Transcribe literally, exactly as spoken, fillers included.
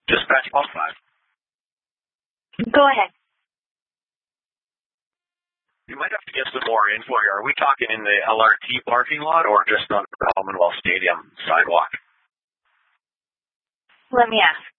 Dispatch one five. Go ahead. You might have to get some more info here. Are we talking in the L R T parking lot or just on the Commonwealth Stadium sidewalk? Let me ask.